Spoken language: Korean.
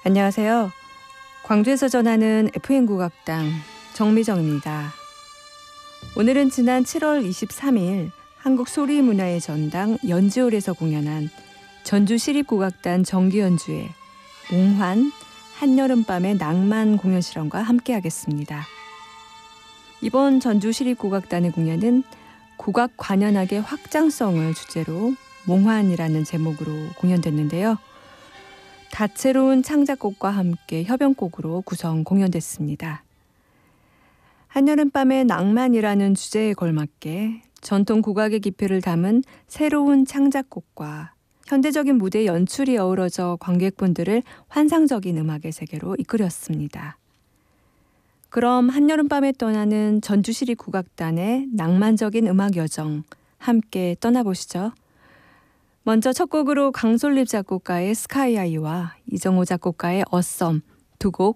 안녕하세요. 광주에서 전하는 FM 국악당 정미정입니다. 오늘은 지난 7월 23일 한국소리문화의 전당 연지홀에서 공연한 전주시립국악단 정기연주회 몽환 한여름밤의 낭만 공연 실험과 함께하겠습니다. 이번 전주시립국악단의 공연은 국악 관현악의 확장성을 주제로 몽환이라는 제목으로 공연됐는데요. 다채로운 창작곡과 함께 협연곡으로 구성 공연됐습니다. 한여름밤의 낭만이라는 주제에 걸맞게 전통 국악의 깊이를 담은 새로운 창작곡과 현대적인 무대 연출이 어우러져 관객분들을 환상적인 음악의 세계로 이끌었습니다. 그럼 한여름밤에 떠나는 전주시립국악단의 낭만적인 음악 여정 함께 떠나보시죠. 먼저 첫 곡으로 강솔립 작곡가의 스카이아이와 이정호 작곡가의 어썸 두 곡